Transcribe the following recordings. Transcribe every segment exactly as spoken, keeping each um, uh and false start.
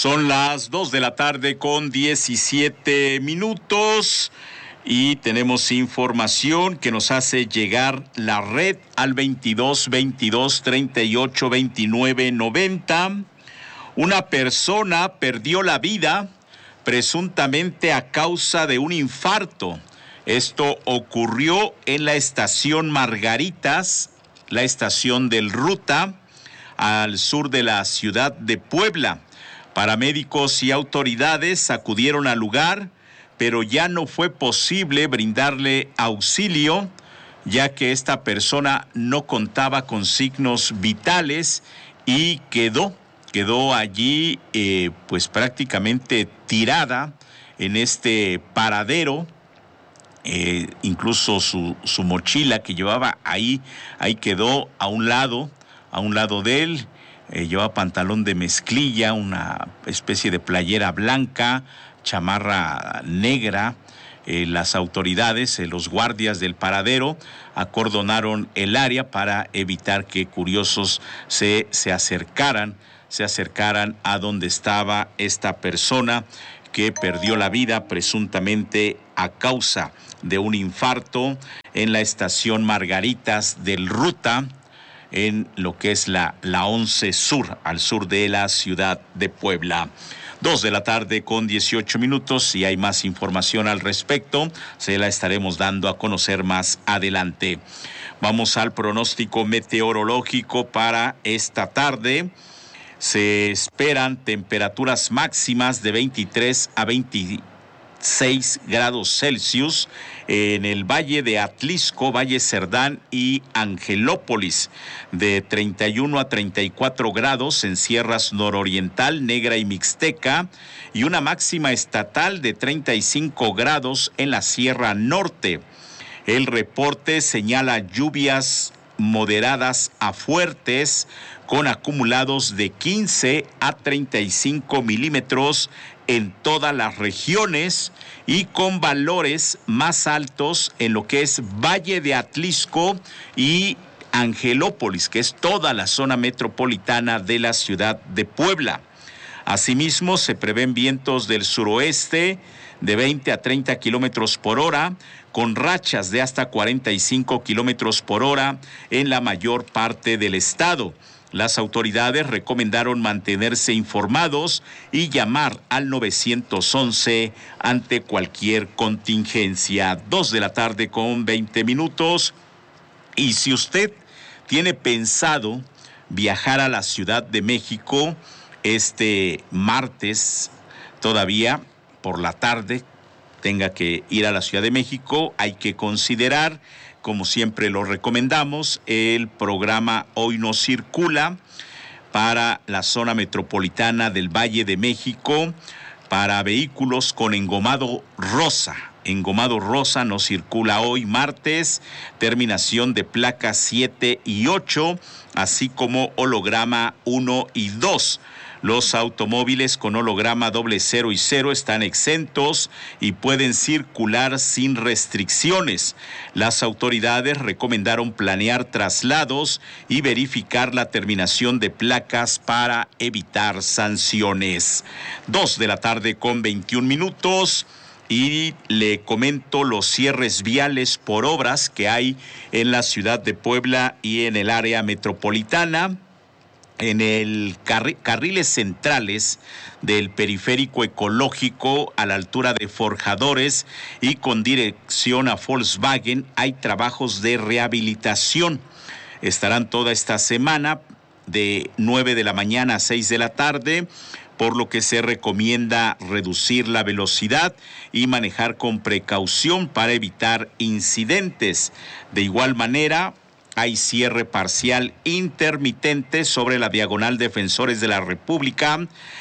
Son las dos de la tarde con diecisiete minutos y tenemos información que nos hace llegar la red al veintidós veintidós treinta y ocho veintinueve noventa. Una persona perdió la vida presuntamente a causa de un infarto. Esto ocurrió en la estación Margaritas, la estación del Ruta, al sur de la ciudad de Puebla. Paramédicos y autoridades acudieron al lugar, pero ya no fue posible brindarle auxilio, ya que esta persona no contaba con signos vitales y quedó, quedó allí eh, pues prácticamente tirada en este paradero. Eh, incluso su, su mochila que llevaba ahí, ahí quedó a un lado, a un lado de él. Eh, llevaba pantalón de mezclilla, una especie de playera blanca, chamarra negra. Eh, las autoridades, eh, los guardias del paradero, acordonaron el área para evitar que curiosos se, se acercaran, se acercaran a donde estaba esta persona que perdió la vida presuntamente a causa de un infarto en la estación Margaritas del Ruta, en lo que es la, la once Sur, al sur de la ciudad de Puebla. Dos de la tarde con dieciocho minutos. Si hay más información al respecto, se la estaremos dando a conocer más adelante. Vamos al pronóstico meteorológico para esta tarde. Se esperan temperaturas máximas de veintitrés a veintiséis grados Celsius en el Valle de Atlisco, Valle Cerdán y Angelópolis, de treinta y uno a treinta y cuatro grados en Sierras Nororiental, Negra y Mixteca, y una máxima estatal de treinta y cinco grados en la Sierra Norte. El reporte señala lluvias moderadas a fuertes con acumulados de quince a treinta y cinco milímetros en todas las regiones y con valores más altos en lo que es Valle de Atlisco y Angelópolis, que es toda la zona metropolitana de la ciudad de Puebla. Asimismo, se prevén vientos del suroeste de veinte a treinta kilómetros por hora, con rachas de hasta cuarenta y cinco kilómetros por hora en la mayor parte del estado. Las autoridades recomendaron mantenerse informados y llamar al nueve once ante cualquier contingencia. Dos de la tarde con veinte minutos. Y si usted tiene pensado viajar a la Ciudad de México este martes, todavía por la tarde, tenga que ir a la Ciudad de México, hay que considerar, como siempre lo recomendamos, el programa Hoy No Circula para la zona metropolitana del Valle de México, para vehículos con engomado rosa. Engomado rosa no circula hoy martes, terminación de placas siete y ocho, así como holograma uno y dos. Los automóviles con holograma doble cero y cero están exentos y pueden circular sin restricciones. Las autoridades recomendaron planear traslados y verificar la terminación de placas para evitar sanciones. Dos de la tarde con veintiún minutos. Y le comento los cierres viales por obras que hay en la ciudad de Puebla y en el área metropolitana. En el carri- carriles centrales del periférico ecológico a la altura de Forjadores y con dirección a Volkswagen hay trabajos de rehabilitación. Estarán toda esta semana de nueve de la mañana a seis de la tarde, por lo que se recomienda reducir la velocidad y manejar con precaución para evitar incidentes. De igual manera, hay cierre parcial intermitente sobre la diagonal Defensores de la República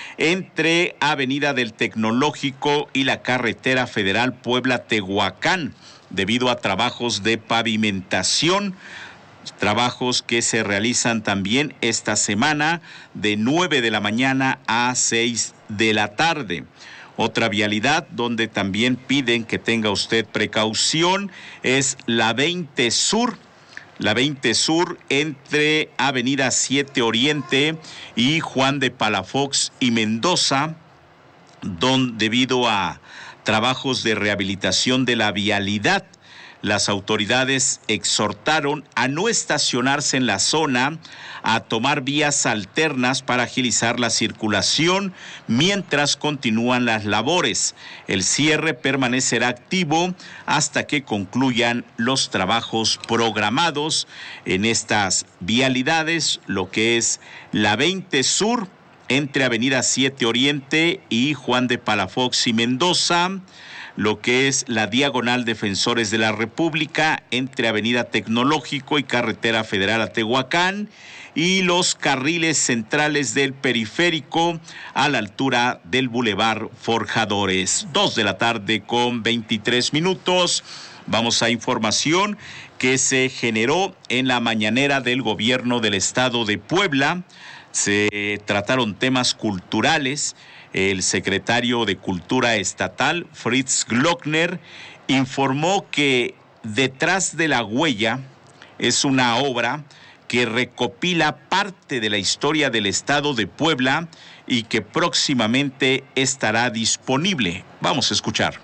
entre Avenida del Tecnológico y la carretera federal Puebla-Tehuacán, debido a trabajos de pavimentación, trabajos que se realizan también esta semana de nueve de la mañana a seis de la tarde. Otra vialidad donde también piden que tenga usted precaución es la veinte Sur, la veinte Sur entre Avenida siete Oriente y Juan de Palafox y Mendoza, donde debido a trabajos de rehabilitación de la vialidad, las autoridades exhortaron a no estacionarse en la zona, a tomar vías alternas para agilizar la circulación mientras continúan las labores. El cierre permanecerá activo hasta que concluyan los trabajos programados en estas vialidades, lo que es la veinte Sur entre Avenida siete Oriente y Juan de Palafox y Mendoza, lo que es la diagonal Defensores de la República entre Avenida Tecnológico y Carretera Federal a Tehuacán, y los carriles centrales del periférico a la altura del Boulevard Forjadores. Dos de la tarde con veintitrés minutos. Vamos a información que se generó en la mañanera del gobierno del estado de Puebla. Se trataron temas culturales. El secretario de Cultura Estatal, Fritz Glockner, informó que Detrás de la Huella es una obra que recopila parte de la historia del estado de Puebla y que próximamente estará disponible. Vamos a escuchar.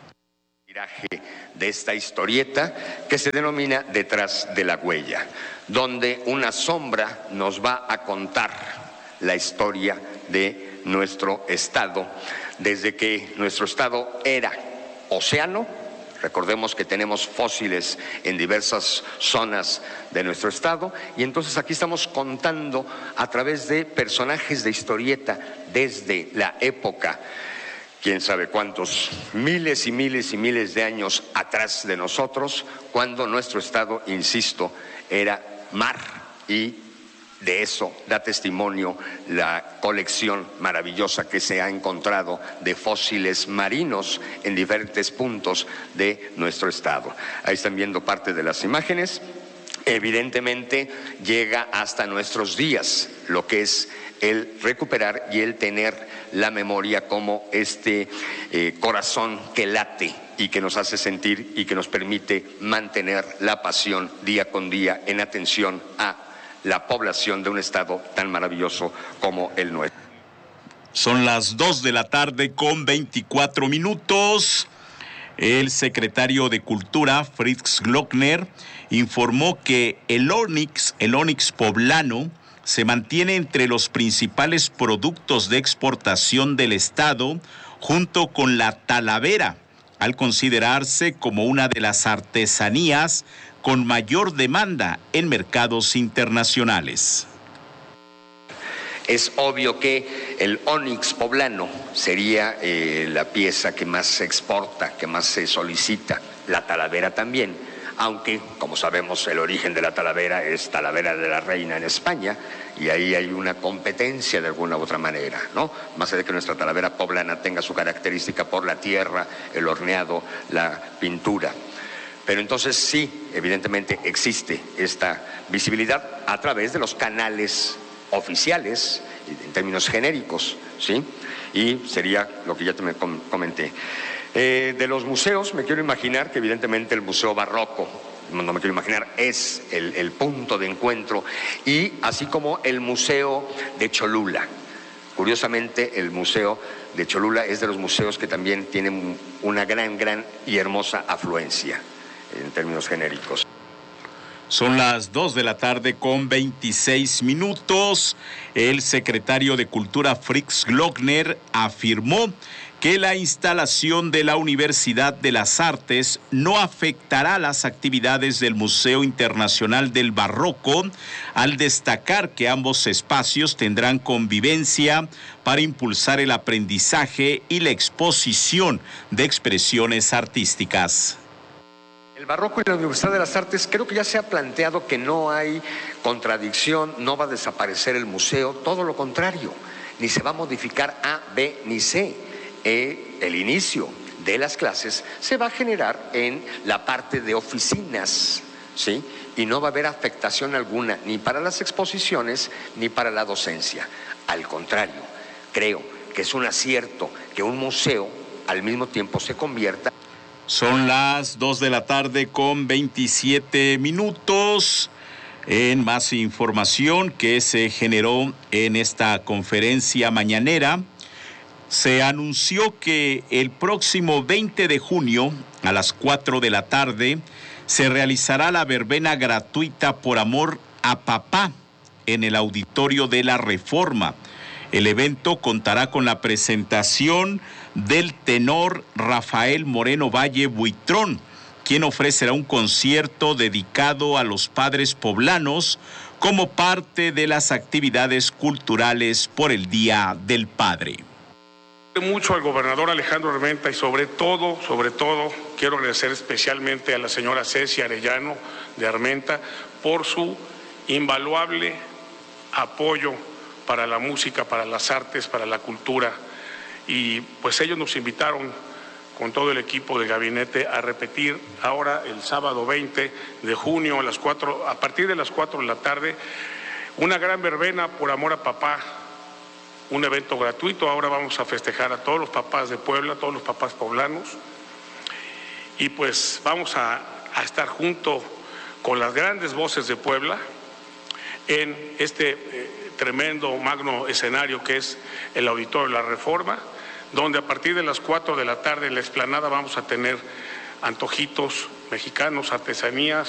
De esta historieta que se denomina Detrás de la Huella, donde una sombra nos va a contar la historia de nuestro estado, desde que nuestro estado era océano. Recordemos que tenemos fósiles en diversas zonas de nuestro estado, y entonces aquí estamos contando a través de personajes de historieta desde la época, quién sabe cuántos, miles y miles y miles de años atrás de nosotros, cuando nuestro estado, insisto, era mar, y de eso da testimonio la colección maravillosa que se ha encontrado de fósiles marinos en diferentes puntos de nuestro estado. Ahí están viendo parte de las imágenes. Evidentemente llega hasta nuestros días lo que es el recuperar y el tener la memoria como este eh, corazón que late y que nos hace sentir y que nos permite mantener la pasión día con día en atención a la población de un estado tan maravilloso como el nuestro. Son las dos de la tarde con veinticuatro minutos. El secretario de Cultura, Fritz Glockner, informó que el ónix, el ónix poblano, se mantiene entre los principales productos de exportación del estado, junto con la talavera, al considerarse como una de las artesanías con mayor demanda en mercados internacionales. Es obvio que el ónix poblano sería eh, la pieza que más se exporta, que más se solicita, la talavera también, aunque, como sabemos, el origen de la talavera es Talavera de la Reina en España, y ahí hay una competencia de alguna u otra manera, ¿no? Más allá de que nuestra talavera poblana tenga su característica por la tierra, el horneado, la pintura. Pero entonces sí, evidentemente existe esta visibilidad a través de los canales oficiales, en términos genéricos, ¿sí? Y sería lo que ya te me comenté. Eh, de los museos, me quiero imaginar que evidentemente el Museo Barroco, no me quiero imaginar, es el, el punto de encuentro, y así como el Museo de Cholula. Curiosamente, el Museo de Cholula es de los museos que también tienen una gran, gran y hermosa afluencia en términos genéricos. Son las dos de la tarde con veintiséis minutos. El secretario de Cultura, Fritz Glockner, afirmó que la instalación de la Universidad de las Artes no afectará las actividades del Museo Internacional del Barroco, al destacar que ambos espacios tendrán convivencia para impulsar el aprendizaje y la exposición de expresiones artísticas. El Barroco y la Universidad de las Artes, creo que ya se ha planteado que no hay contradicción, no va a desaparecer el museo, todo lo contrario, ni se va a modificar A, B, ni C. Eh, el inicio de las clases se va a generar en la parte de oficinas, ¿sí? Y no va a haber afectación alguna, ni para las exposiciones, ni para la docencia. Al contrario, creo que es un acierto que un museo al mismo tiempo se convierta. Son las dos de la tarde con veintisiete minutos. En más información que se generó en esta conferencia mañanera, se anunció que el próximo veinte de junio a las cuatro de la tarde se realizará la verbena gratuita por amor a papá en el auditorio de la Reforma. El evento contará con la presentación del tenor Rafael Moreno Valle Buitrón, quien ofrecerá un concierto dedicado a los padres poblanos como parte de las actividades culturales por el Día del Padre. Mucho al gobernador Alejandro Armenta y sobre todo, sobre todo, quiero agradecer especialmente a la señora Ceci Arellano de Armenta por su invaluable apoyo para la música, para las artes, para la cultura. Y pues ellos nos invitaron con todo el equipo de gabinete a repetir ahora el sábado veinte de junio a las cuatro, a partir de las cuatro de la tarde, una gran verbena por amor a papá, un evento gratuito. Ahora vamos a festejar a todos los papás de Puebla, a todos los papás poblanos, y pues vamos a, a estar junto con las grandes voces de Puebla en este eh, tremendo magno escenario que es el Auditorio de la Reforma, donde a partir de las cuatro de la tarde en la explanada vamos a tener antojitos mexicanos, artesanías,